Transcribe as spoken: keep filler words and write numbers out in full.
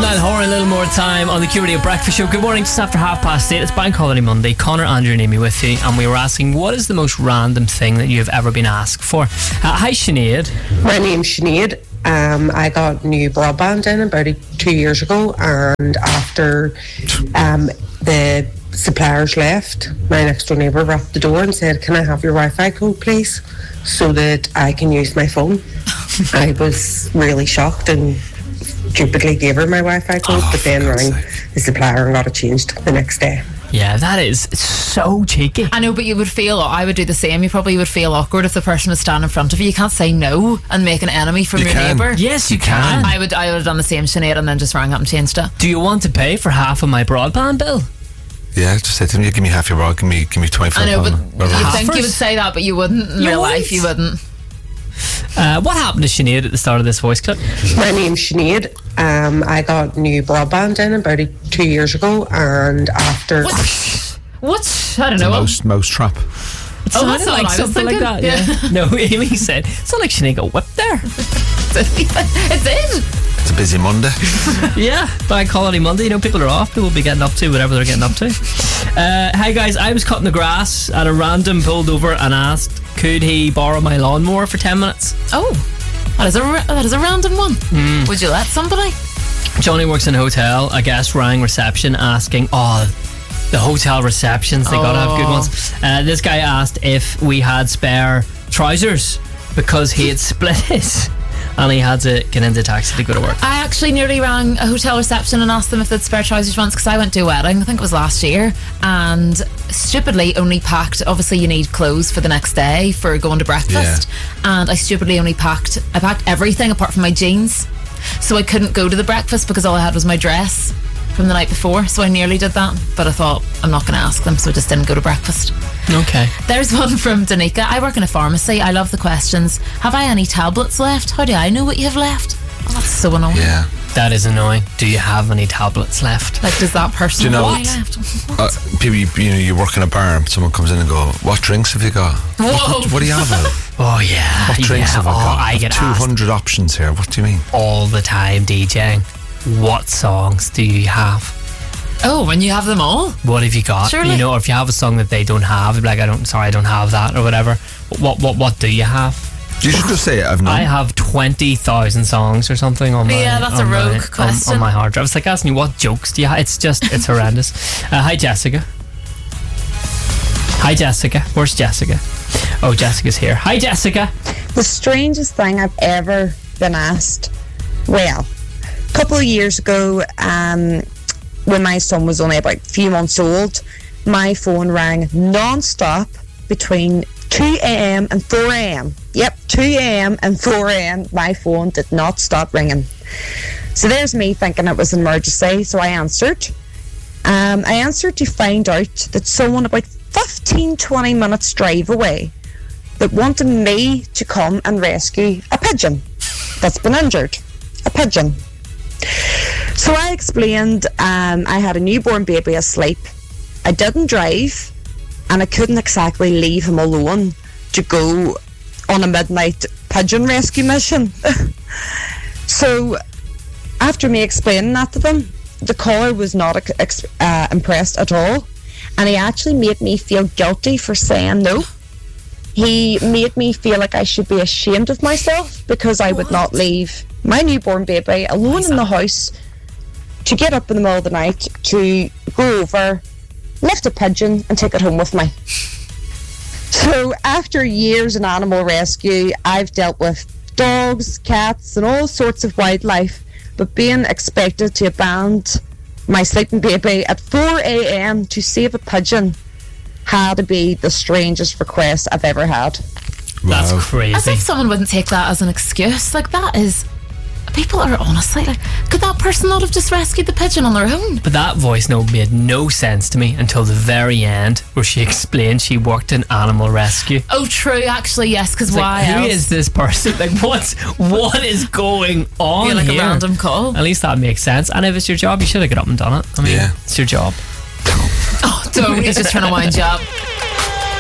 Niall Horan, a little more time on the Q Radio Breakfast Show. Good morning, just after half past eight. It's Bank Holiday Monday. Connor, Andrew and Amy with you, and we were asking, what is the most random thing that you've ever been asked for? Uh, hi, Sinead. My name's Sinead. Um, I got new broadband in about two years ago, and after um, the suppliers left, my next door neighbour rapped the door and said, "Can I have your Wi-Fi code, please, so that I can use my phone?" I was really shocked and stupidly gave her my Wi-Fi code, oh, but then rang the supplier and got it changed the next day. Yeah, that is so cheeky. I know, but you would feel, I would do the same. You probably would feel awkward if the person was standing in front of you. You can't say no and make an enemy from you your can. neighbour. Yes, you can. I would I would have done the same, Sinead, and then just rang up and changed it. Do you want to pay for half of my broadband bill? Yeah, just say to them, "You give me half your broad, give me give me twenty-five." I know, but whatever. you Halfers? think you would say that, but you wouldn't in You real wouldn't? life. You wouldn't. Uh, what happened to Sinead at the start of this voice clip? My name's Sinead. Um, I got new broadband in about two years ago, and after... What? What? I don't know. Mouse, mouse trap. It Oh, sounded that's like what I was something like thinking. that. Yeah. No, Amy said, it's not like Sinead got whipped there. It did. It's a busy Monday. Yeah, Bank Holiday Monday. You know, people are off. People will be getting up to whatever they're getting up to. Uh, hi guys, I was cutting the grass and a random pulled over and asked, could he borrow my lawnmower for ten minutes? Oh, that is a ra- that is a random one. Mm. Would you let somebody? Johnny works in a hotel. A guest rang reception asking, oh, the hotel receptions, they gotta have good Oh. ones. Uh, this guy asked if we had spare trousers because he had split his and he had to get into a taxi to go to work. I actually nearly rang a hotel reception and asked them if they'd spare trousers once, because I went to a wedding, I think it was last year, and stupidly only packed, obviously you need clothes for the next day for going to breakfast, and I stupidly only packed I packed everything apart from my jeans, so I couldn't go to the breakfast because all I had was my dress from the night before, so I nearly did that, but I thought I'm not going to ask them, so I just didn't go to breakfast. Okay. There's one from Danica. I work in a pharmacy. I love the questions. Have I any tablets left? How do I know what you have left? Oh, that's so annoying. Yeah. That is annoying. Do you have any tablets left? Like, does that person Do you know- have any left? Uh, people, you, you know, you work in a bar and someone comes in and go, "What drinks have you got? Whoa. What, what do you have? Al? Oh yeah. What drinks yeah. have I Oh, got? I get two hundred asked options here. What do you mean?" all the time DJing. What songs do you have? Oh, and you have them all? What have you got? Surely. You know, or if you have a song that they don't have, like, I don't, sorry, I don't have that or whatever. What, what, what do you have? You should just say, "I've none." I have twenty thousand songs or something on my Yeah, that's a on rogue my, question. on, on my hard drive. It's like asking you, what jokes do you have? It's just, it's horrendous. Uh, hi, Jessica. Hi, Jessica. Where's Jessica? Oh, Jessica's here. Hi, Jessica. The strangest thing I've ever been asked. Well, a couple of years ago, um, when my son was only about a few months old, my phone rang non-stop between two a.m. and four a.m. Yep, two a.m. and four a.m. My phone did not stop ringing. So there's me thinking it was an emergency, so I answered. Um, I answered to find out that someone about fifteen, twenty minutes drive away that wanted me to come and rescue a pigeon that's been injured. A pigeon. So I explained um, I had a newborn baby asleep. I didn't drive, and I couldn't exactly leave him alone to go on a midnight pigeon rescue mission. So after me explaining that to them, the caller was not ex- uh, impressed at all, and he actually made me feel guilty for saying no. He made me feel like I should be ashamed of myself because I would not leave my newborn baby alone in the house to get up in the middle of the night to go over, lift a pigeon and take it home with me. So after years in animal rescue, I've dealt with dogs, cats and all sorts of wildlife, but being expected to abandon my sleeping baby at four a.m. to save a pigeon had to be the strangest request I've ever had. That's Wow. crazy. As if someone wouldn't take that as an excuse. Like, that is... People are honestly like, could that person not have just rescued the pigeon on their own? But that voice note made no sense to me until the very end, where she explained she worked in animal rescue. Oh, true, actually, yes, because It's why like, who else? is this person? Like, what's what is going on You're like here? a random call. At least that makes sense. And if it's your job, you should have got up and done it. I mean, Yeah. it's your job. Oh, don't. He's just trying to wind you up.